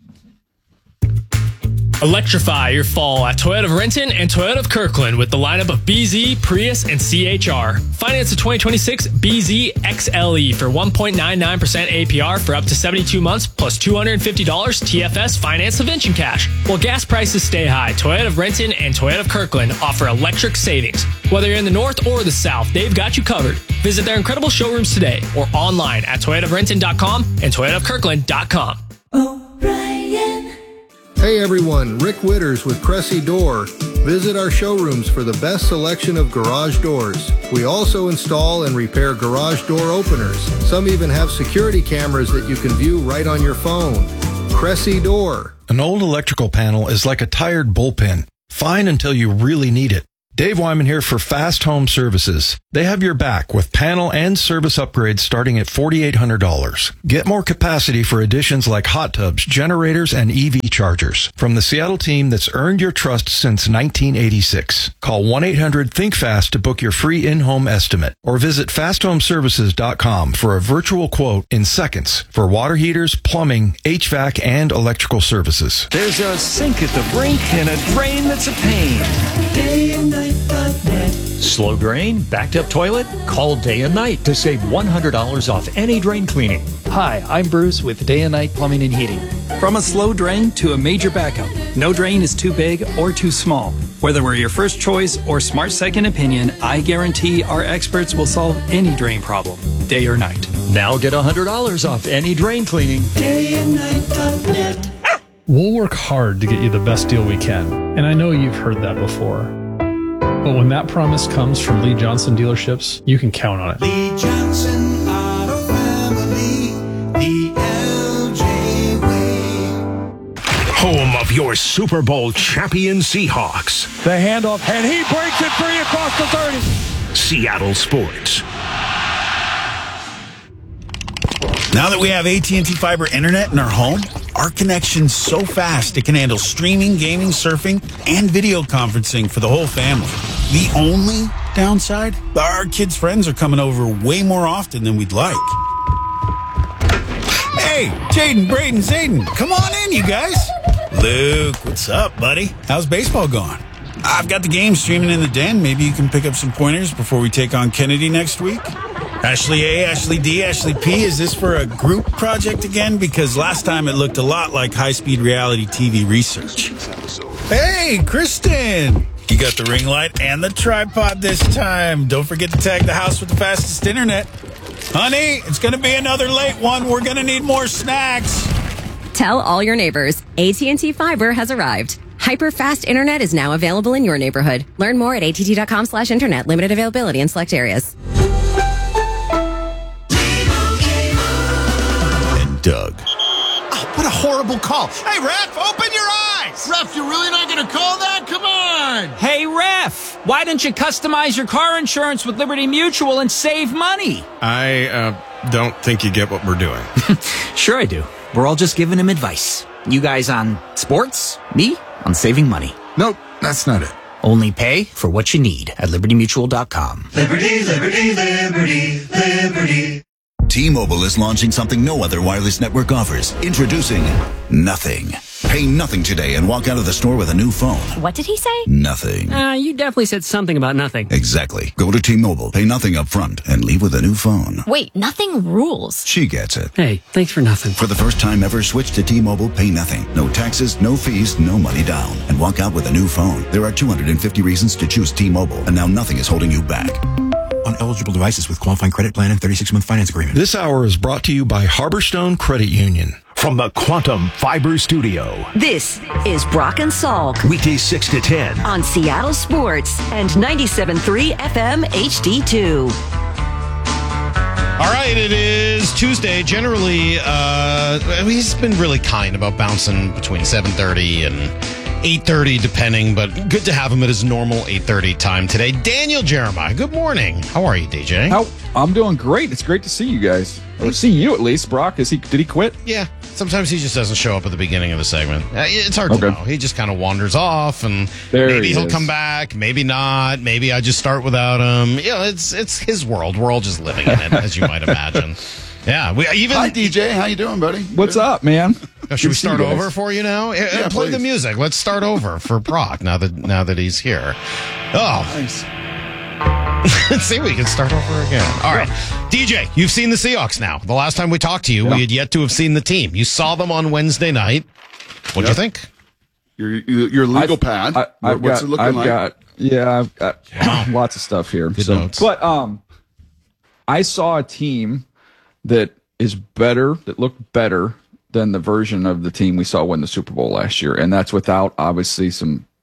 Electrify your fall at Toyota of Renton and Toyota of Kirkland with the lineup of BZ, Prius, and CHR. Finance the 2026 BZ XLE for 1.99% APR for up to 72 months plus $250 TFS finance subvention cash. While gas prices stay high, Toyota of Renton and Toyota of Kirkland offer electric savings. Whether you're in the north or the south, they've got you covered. Visit their incredible showrooms today or online at ToyotaofRenton.com and ToyotaofKirkland.com. Hey everyone, Rick Witters with Cressy Door. Visit our showrooms for the best selection of garage doors. We also install and repair garage door openers. Some even have security cameras that you can view right on your phone. Cressy Door. An old electrical panel is like a tired bullpen. Fine until you really need it. Dave Wyman here for Fast Home Services. They have your back with panel and service upgrades starting at $4,800. Get more capacity for additions like hot tubs, generators, and EV chargers. From the Seattle team that's earned your trust since 1986. Call 1-800-THINK-FAST to book your free in-home estimate or visit fasthomeservices.com for a virtual quote in seconds for water heaters, plumbing, HVAC, and electrical services. There's a sink at the brink and a drain that's a pain. DayandNight.net. Slow drain? Backed up toilet? Call Day and Night to save $100 off any drain cleaning. Hi, I'm Bruce with Day and Night Plumbing and Heating. From a slow drain to a major backup, no drain is too big or too small. Whether we're your first choice or smart second opinion, I guarantee our experts will solve any drain problem, day or night. Now get $100 off any drain cleaning. DayandNight.net. We'll work hard to get you the best deal we can, and I know you've heard that before. But when that promise comes from Lee Johnson dealerships, you can count on it. Lee Johnson Auto Family, the LJ way. Home of your Super Bowl champion Seahawks. The handoff, and he breaks it free across the 30. Seattle Sports. Now that we have AT&T Fiber Internet in our home, our connection's so fast it can handle streaming, gaming, surfing, and video conferencing for the whole family. The only downside? Our kids' friends are coming over way more often than we'd like. Hey, Jaden, Braden, Zayden, come on in, you guys. Luke, what's up, buddy? How's baseball going? I've got the game streaming in the den. Maybe you can pick up some pointers before we take on Kennedy next week. Ashley A, Ashley D, Ashley P, is this for a group project again? Because last time it looked a lot like high-speed reality TV research. Hey, Kristen! You got the ring light and the tripod this time. Don't forget to tag the house with the fastest internet. Honey, it's going to be another late one. We're going to need more snacks. Tell all your neighbors, AT&T Fiber has arrived. Hyper-fast internet is now available in your neighborhood. Learn more at att.com/internet. Limited availability in select areas. Doug. Oh, what a horrible call. Hey, ref, open your eyes. Ref, you're really not going to call that? Come on. Hey, ref, why don't you customize your car insurance with Liberty Mutual and save money? I don't think you get what we're doing. Sure I do. We're all just giving him advice. You guys on sports, me on saving money. Nope, that's not it. Only pay for what you need at libertymutual.com. Liberty, liberty, liberty, liberty. T-Mobile is launching something no other wireless network offers. Introducing Nothing. Pay nothing today and walk out of the store with a new phone. What did he say? Nothing. You definitely said something about nothing. Exactly. Go to T-Mobile, pay nothing up front, and leave with a new phone. Wait, nothing rules. She gets it. Hey, thanks for nothing. For the first time ever, switch to T-Mobile, pay nothing. No taxes, no fees, no money down. And walk out with a new phone. There are 250 reasons to choose T-Mobile, and now nothing is holding you back. On eligible devices with qualifying credit plan and 36-month finance agreement. This hour is brought to you by Harborstone Credit Union. From the Quantum Fiber Studio. This is Brock and Salk. Weekdays 6 to 10. On Seattle Sports and 97.3 FM HD2. All right, it is Tuesday. Generally, he's been really kind about bouncing between 7:30 and 8:30, depending, but good to have him at his normal 8:30 time today. Daniel Jeremiah, good morning. How are you, DJ? I'm doing great. It's great to see you guys. Or see you at least. Brock, did he quit? Yeah. Sometimes he just doesn't show up at the beginning of the segment. It's hard to know. He just kind of wanders off, and maybe he'll come back, maybe not. Maybe I just start without him. You know, it's his world. We're all just living in it, as you might imagine. Yeah. Hi, DJ. How you doing, buddy? What's up, man? Should we start over for you now? Yeah, play please. the music. Let's start over for Brock now that he's here. Oh, nice. Let's see, we can start over again. All right. DJ, you've seen the Seahawks now. The last time we talked to you, we had yet to have seen the team. You saw them on Wednesday night. What'd you think? Your legal pad. What's it looking like? I've got lots of stuff here. Good notes. But I saw a team that is better, that looked better than the version of the team we saw win the Super Bowl last year. And that's without, obviously, some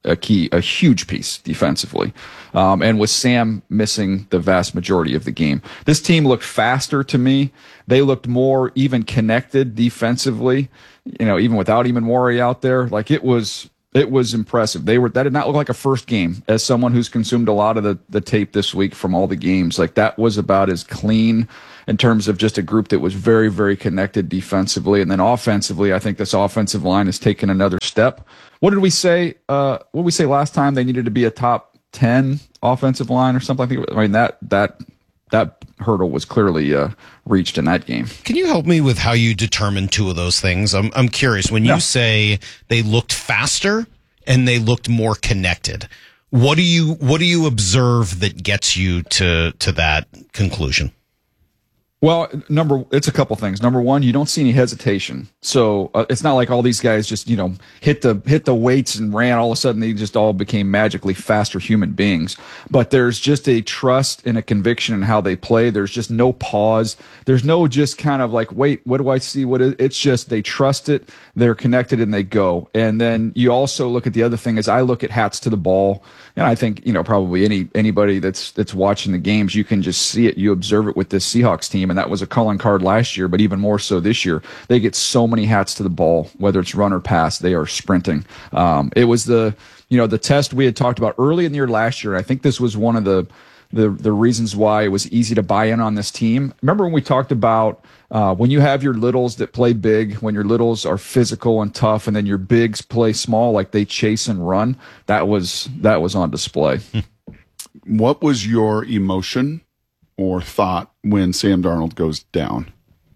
a huge piece defensively. And with Sam missing the vast majority of the game, this team looked faster to me. They looked more even connected defensively, even without Eamon out there. Like it was impressive. That did not look like a first game. As someone who's consumed a lot of the tape this week from all the games, like that was about as clean in terms of just a group that was very, very connected defensively. And then offensively, I think this offensive line has taken another step. What did we say? What did we say last time? They needed to be a top 10 offensive line or something. I mean, that hurdle was clearly reached in that game. Can you help me with how you determine two of those things? I'm curious. When you say they looked faster and they looked more connected, what do you observe that gets you to that conclusion? Well, it's a couple things. Number one, you don't see any hesitation. So it's not like all these guys just, hit the weights and ran. All of a sudden, they just all became magically faster human beings. But there's just a trust and a conviction in how they play. There's just no pause. There's no just kind of like, wait, what do I see? It's just they trust it. They're connected and they go. And then you also look at the other thing is I look at hats to the ball. And I think, probably anybody that's watching the games, you can just see it. You observe it with this Seahawks team. And that was a calling card last year, but even more so this year. They get so many hats to the ball, whether it's run or pass, they are sprinting. It was the test we had talked about early in the year last year. I think this was one of the reasons why it was easy to buy in on this team. Remember when we talked about when you have your littles that play big, when your littles are physical and tough, and then your bigs play small, like they chase and run, that was on display. What was your emotion or thought when Sam Darnold goes down?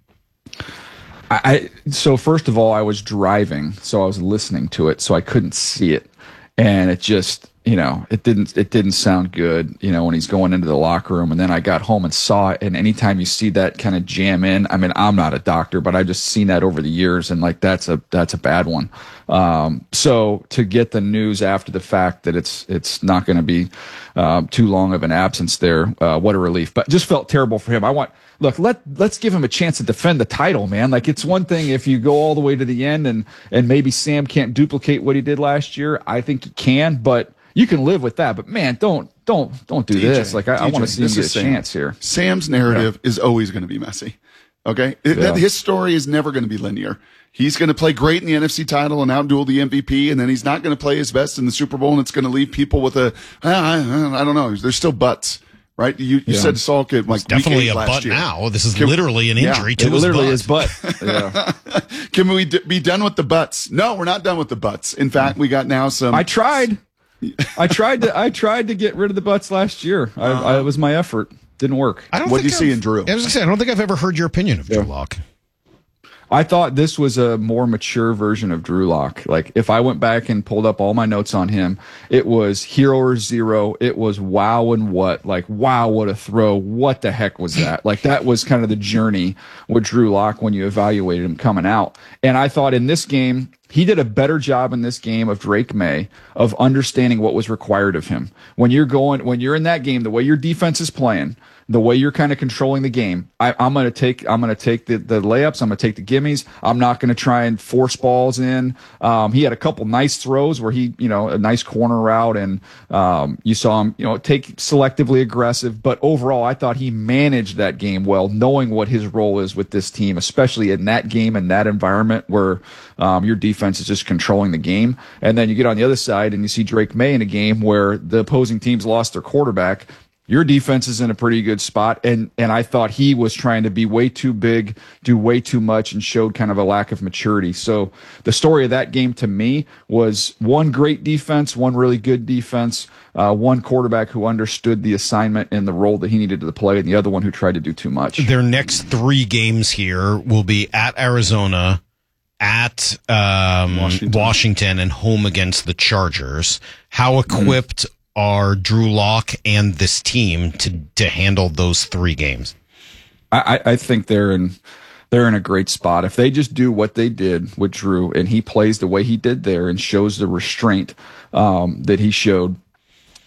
So first of all, I was driving, so I was listening to it, so I couldn't see it, and it just, it didn't sound good, when he's going into the locker room. And then I got home and saw it. And anytime you see that kind of jam in, I mean, I'm not a doctor, but I've just seen that over the years, and like that's a bad one. So to get the news after the fact that it's not going to be too long of an absence there, what a relief. But just felt terrible for him. Let's give him a chance to defend the title, man. Like, it's one thing if you go all the way to the end and maybe Sam can't duplicate what he did last year. I think he can, but you can live with that. But man, don't do this. Like, I want to see him get a chance here. Sam's narrative is always going to be messy. Okay, his story is never going to be linear. He's going to play great in the NFC title and outduel the MVP, and then he's not going to play his best in the Super Bowl, and it's going to leave people with I don't know. There's still butts. Right, you said Salk at like definitely a last butt year. Now. This is literally an injury to his butt. Yeah. Can we be done with the butts? No, we're not done with the butts. In fact, we got now some. I tried to get rid of the butts last year. It was my effort. Didn't work. What do you see in Drew? I was going to say, I don't think I've ever heard your opinion of Drew Lock. I thought this was a more mature version of Drew Lock. Like, if I went back and pulled up all my notes on him, it was hero or zero. It was wow and what. Like, wow, what a throw. What the heck was that? Like, that was kind of the journey with Drew Lock when you evaluated him coming out. And I thought in this game, he did a better job in this game of Drake May of understanding what was required of him. When you're in that game, the way your defense is playing, the way you're kind of controlling the game, I'm going to take the layups. I'm going to take the gimmies. I'm not going to try and force balls in. He had a couple nice throws where he, a nice corner route, and you saw him, take selectively aggressive. But overall, I thought he managed that game well, knowing what his role is with this team, especially in that game and that environment where your defense is just controlling the game. And then you get on the other side and you see Drake May in a game where the opposing teams lost their quarterback. Your defense is in a pretty good spot, and I thought he was trying to be way too big, do way too much, and showed kind of a lack of maturity. So the story of that game to me was one great defense, one really good defense, one quarterback who understood the assignment and the role that he needed to play, and the other one who tried to do too much. Their next 3 games here will be at Arizona, at Washington, and home against the Chargers. How equipped are Drew Lock and this team to handle those 3 games? I think they're in a great spot. If they just do what they did with Drew and he plays the way he did there and shows the restraint that he showed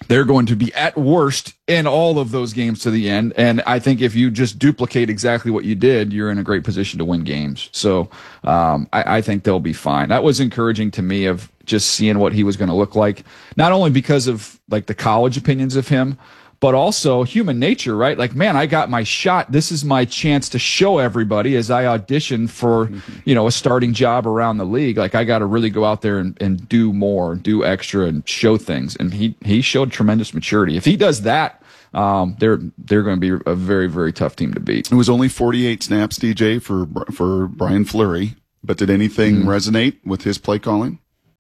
they're going to be at worst in all of those games to the end. And I think if you just duplicate exactly what you did, you're in a great position to win games. So I think they'll be fine. That was encouraging to me of just seeing what he was going to look like, not only because of like the college opinions of him, but also human nature, right? Like, man, I got my shot. This is my chance to show everybody as I audition for, a starting job around the league. Like, I got to really go out there and do more, do extra, and show things. And he showed tremendous maturity. If he does that, they're going to be a very, very tough team to beat. It was only 48 snaps, DJ, for Brian Fleury. But did anything resonate with his play calling?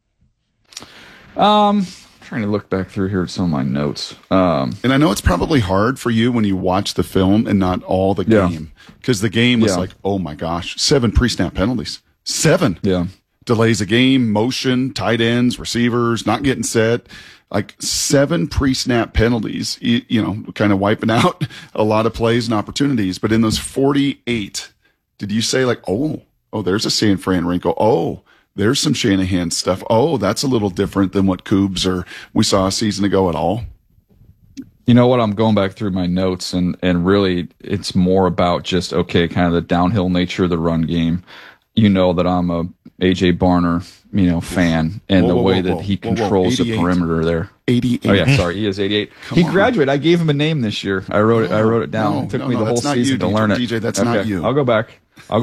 Trying to look back through here at some of my notes. And I know it's probably hard for you when you watch the film and not all the game, because the game was like, oh my gosh, 7 pre-snap penalties. 7. Yeah. Delays a game, motion, tight ends, receivers, not getting set. Like 7 pre-snap penalties, kind of wiping out a lot of plays and opportunities. But in those 48, did you say like, oh, there's a San Fran wrinkle. Oh, there's some Shanahan stuff. Oh, that's a little different than what Cougs or we saw a season ago at all. You know what? I'm going back through my notes, and really it's more about just, kind of the downhill nature of the run game. You know that I'm a A.J. Barner, fan, and the way that he controls the perimeter there. 88. Oh, yeah, sorry. He is 88. He graduated. I gave him a name this year. I wrote it down. It took me the whole season to learn it. DJ, that's not you. I'll go back.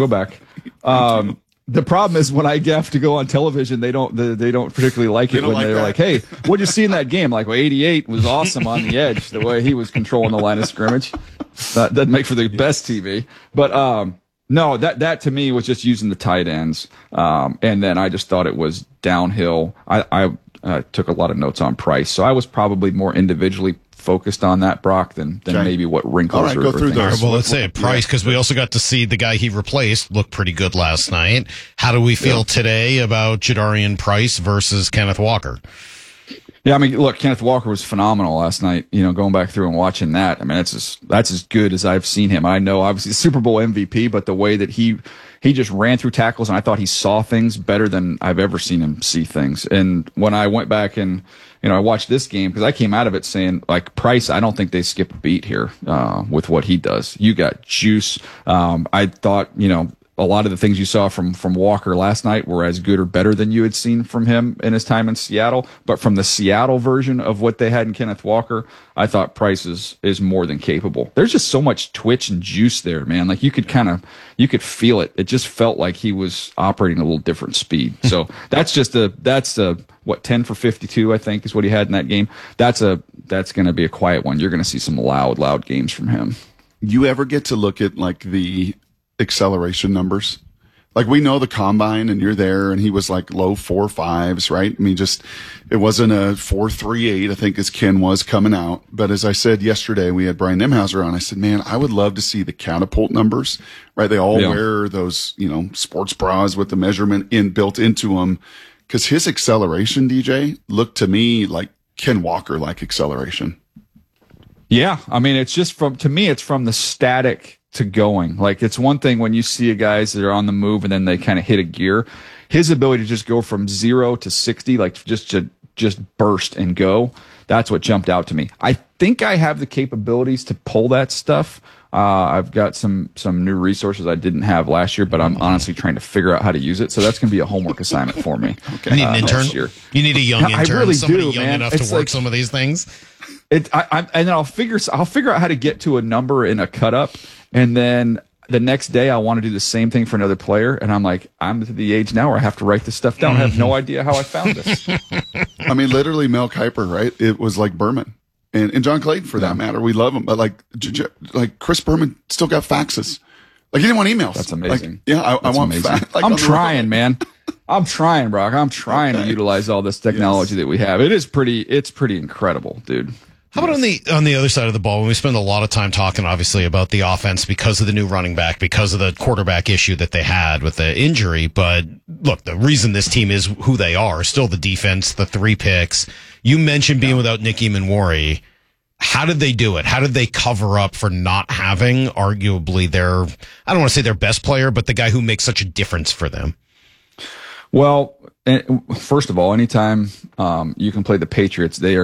The problem is when I have to go on television, they don't particularly like it when they're like, "Hey, what'd you see in that game?" Like, well, 88 was awesome on the edge, the way he was controlling the line of scrimmage. That doesn't make for the best TV. But no, that to me was just using the tight ends, and then I just thought it was downhill. I took a lot of notes on Price, so I was probably more individually focused on that, Brock, than maybe what wrinkles. All right, go through those. Well, let's say Price, because we also got to see the guy he replaced look pretty good last night. How do we feel today about Jadarian Price versus Kenneth Walker? Yeah, I mean, look, Kenneth Walker was phenomenal last night. Going back through and watching that, I mean, that's as good as I've seen him. I know, obviously, the Super Bowl MVP, but the way that he just ran through tackles, and I thought he saw things better than I've ever seen him see things. And when I went back and I watched this game, because I came out of it saying, like, Price, I don't think they skip a beat here with what he does. You got juice. I thought, a lot of the things you saw from Walker last night were as good or better than you had seen from him in his time in Seattle. But from the Seattle version of what they had in Kenneth Walker, I thought Price is more than capable. There's just so much twitch and juice there, man. Like, you could feel it. It just felt like he was operating at a little different speed. So that's 10 for 52, I think, is what he had in that game. That's going to be a quiet one. You're going to see some loud games from him. You ever get to look at like the acceleration numbers? Like, we know the combine and you're there, and he was like low 4.5s, right? I mean, it wasn't a 4.38, I think, as Ken was coming out. But as I said yesterday, we had Brian Nimhauser on. I said, man, I would love to see the catapult numbers, right? They all wear those, sports bras with the measurement built into them. Because his acceleration, DJ, looked to me like Ken Walker-like acceleration. Yeah, I mean, it's just from the static to going. Like, it's one thing when you see guys that are on the move and then they kind of hit a gear. His ability to just go from 0 to 60, like just burst and go, that's what jumped out to me. I think I have the capabilities to pull that stuff. I've got some new resources I didn't have last year, but I'm honestly trying to figure out how to use it. So that's going to be a homework assignment for me. Okay. You need an intern? Year. You need a young intern. I really somebody do, young man. enough to work some of these things. And then I'll figure out how to get to a number in a cut up, and then the next day I want to do the same thing for another player, and I'm like, I'm to the age now where I have to write this stuff down. I have no idea how I found this. I mean, literally, Mel Kiper, right? It was like Berman and John Clayton, for that matter. We love him, but like Chris Berman still got faxes. Like, he didn't want emails. That's amazing. Like, I want faxes. I'm trying, man. I'm trying, Brock. I'm trying to utilize all this technology that we have. It's pretty incredible, dude. How about on the other side of the ball, when we spend a lot of time talking, obviously, about the offense because of the new running back, because of the quarterback issue that they had with the injury. But look, the reason this team is who they are, still the defense, the 3 picks. You mentioned being without Nicky Manwari. How did they do it? How did they cover up for not having arguably I don't want to say their best player, but the guy who makes such a difference for them? Well, first of all, anytime you can play the Patriots,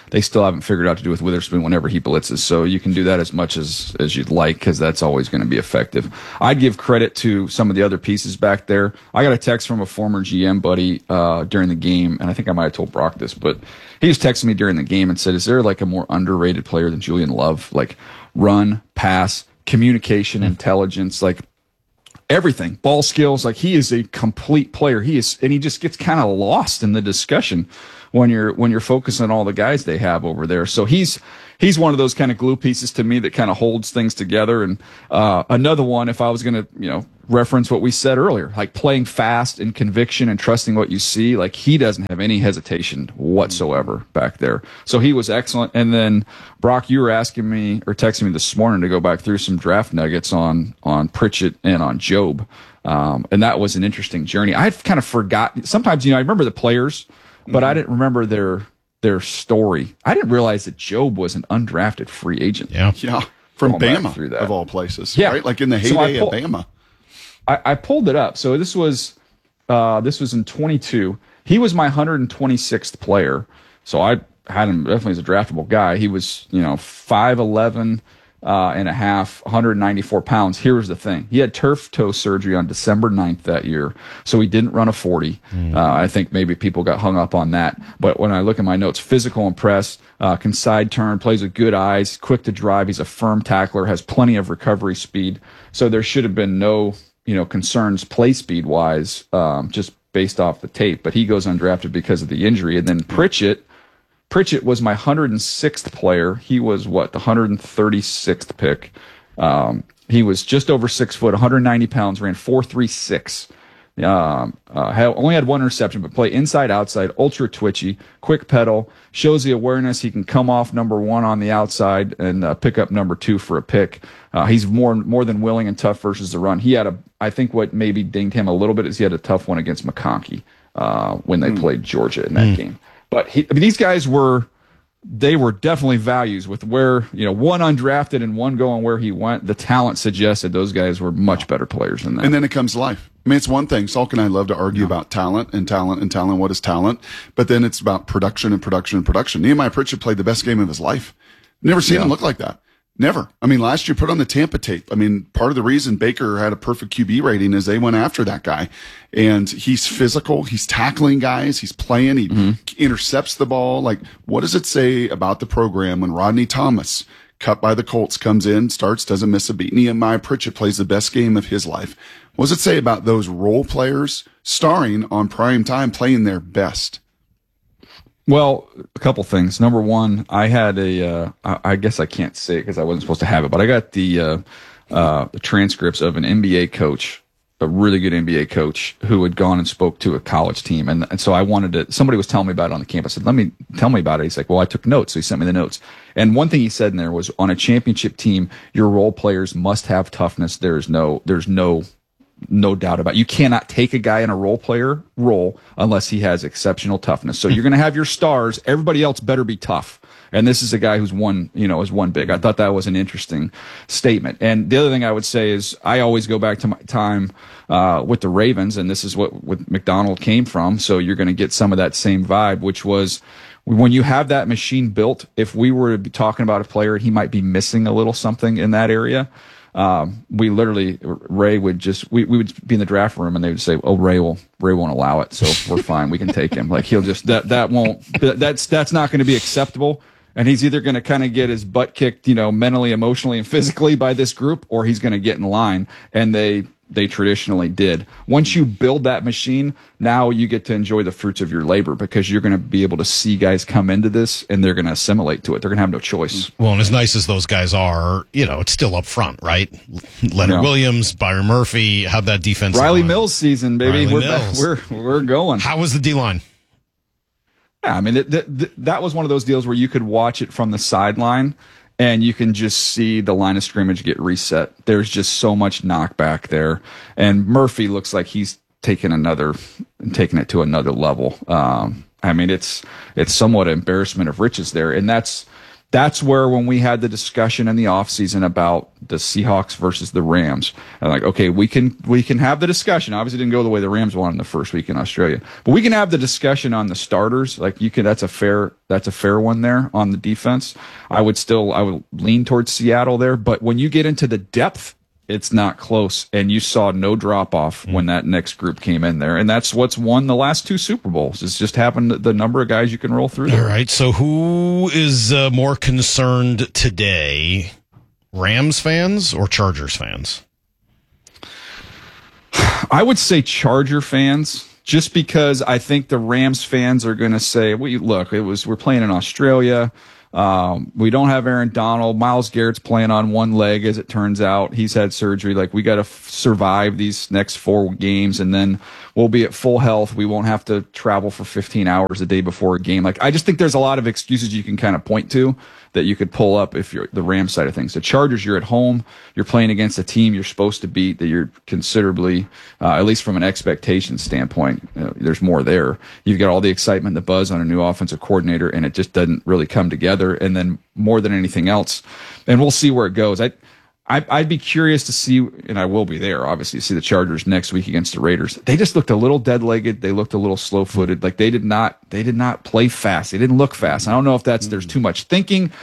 they still haven't figured out to do with Witherspoon whenever he blitzes. So you can do that as much as you'd like, because that's always going to be effective. I'd give credit to some of the other pieces back there. I got a text from a former GM buddy during the game, and I think I might have told Brock this, but he was texting me during the game and said, is there like a more underrated player than Julian Love? Like run, pass, communication, intelligence, like everything, ball skills. Like he is a complete player. He just gets kind of lost in the discussion when you're focusing on all the guys they have over there. So he's one of those kind of glue pieces to me that kind of holds things together. And another one, if I was going to reference what we said earlier, like playing fast and conviction and trusting what you see, like he doesn't have any hesitation whatsoever back there. So he was excellent. And then Brock, you were asking me or texting me this morning to go back through some draft nuggets on Pritchett and on Jobe. And that was an interesting journey. I had kind of forgotten. Sometimes, I remember the players, but I didn't remember their story. I didn't realize that Jobe was an undrafted free agent. Yeah. From Bama, of all places. Yeah. Right? Like in the heyday of Bama. I pulled it up. So this was in 22. He was my 126th player. So I had him definitely as a draftable guy. He was, 5'11" and a half, 194 pounds. Here was the thing. He had turf toe surgery on December 9th that year. So he didn't run a 40. I think maybe people got hung up on that. But when I look at my notes, physical and press, can side turn, plays with good eyes, quick to drive. He's a firm tackler, has plenty of recovery speed. So there should have been no concerns play speed wise, just based off the tape, but he goes undrafted because of the injury. And then Pritchett was my 106th player. He was the 136th pick. He was just over 6 foot, 190 pounds, ran 4.36. Only had one interception, but play inside, outside, ultra twitchy, quick pedal, shows the awareness. He can come off number one on the outside and pick up number two for a pick. He's more than willing and tough versus the run. He had I think what maybe dinged him a little bit is he had a tough one against McConkey when they played Georgia in that game. But these guys were definitely values with where, one undrafted and one going where he went. The talent suggested those guys were much better players than that. And then it comes life. I mean, it's one thing. Salk and I love to argue about talent and talent and talent. What is talent? But then it's about production and production and production. Nehemiah Pritchett played the best game of his life. Never seen him look like that. Never. I mean, last year, put on the Tampa tape. I mean, part of the reason Baker had a perfect QB rating is they went after that guy. And he's physical. He's tackling guys. He's playing. He intercepts the ball. Like, what does it say about the program when Rodney Thomas, cut by the Colts, comes in, starts, doesn't miss a beat? Nehemiah Pritchett plays the best game of his life. What does it say about those role players starring on prime time, playing their best? Well, a couple things. Number one, I had I guess I can't say it because I wasn't supposed to have it, but I got the transcripts of an NBA coach, a really good NBA coach who had gone and spoke to a college team. And so I somebody was telling me about it on the campus. I said, tell me about it. He's like, well, I took notes. So he sent me the notes. And one thing he said in there was, on a championship team, your role players must have toughness. There's no doubt about it. You cannot take a guy in a role player role unless he has exceptional toughness. So you're going to have your stars. Everybody else better be tough. And this is a guy who's won big. I thought that was an interesting statement. And the other thing I would say is I always go back to my time with the Ravens, and this is what McDonald came from. So you're going to get some of that same vibe, which was when you have that machine built, if we were to be talking about a player, he might be missing a little something in that area. Ray would we would be in the draft room and they would say, "Oh, Ray won't allow it. So we're fine. We can take him." Like he'll just, that's not going to be acceptable. And he's either going to kind of get his butt kicked, mentally, emotionally, and physically by this group, or he's going to get in line. And they traditionally did. Once you build that machine, now you get to enjoy the fruits of your labor because you're going to be able to see guys come into this and they're going to assimilate to it. They're going to have no choice. Well, and as nice as those guys are, it's still up front, right? Leonard Williams, Byron Murphy, how'd that defense Riley Mills season, baby. We're going. How was the D-line? Yeah, I mean, that was one of those deals where you could watch it from the sideline and you can just see the line of scrimmage get reset. There's just so much knockback there. And Murphy looks like he's taking it to another level. I mean, it's somewhat an embarrassment of riches there. And that's That's where when we had the discussion in the offseason about the Seahawks versus the Rams, I'm like, okay, we can have the discussion. Obviously, it didn't go the way the Rams wanted in the first week in Australia, but we can have the discussion on the starters. Like that's a fair one there on the defense. I would lean towards Seattle there, but when you get into the depth, it's not close, and you saw no drop-off when that next group came in there, and that's what's won the last 2 Super Bowls. It's just happened the number of guys you can roll through there. All right, so who is more concerned today, Rams fans or Chargers fans? I would say Charger fans, just because I think the Rams fans are going to say, we're playing in Australia. We don't have Aaron Donald. Myles Garrett's playing on one leg, as it turns out. He's had surgery. Like, we got to survive these next 4 games, and then we'll be at full health. We won't have to travel for 15 hours a day before a game. Like, I just think there's a lot of excuses you can kind of point to that you could pull up if you're the Rams side of things. The Chargers, you're at home. You're playing against a team you're supposed to beat, that you're considerably, at least from an expectation standpoint, there's more there. You've got all the excitement, the buzz on a new offensive coordinator, and it just doesn't really come together. And then more than anything else, and we'll see where it goes. I'd be curious to see, and I will be there, obviously, to see the Chargers next week against the Raiders. They just looked a little dead-legged. They looked a little slow-footed. Like, they did not play fast. They didn't look fast. I don't know if there's too much thinking.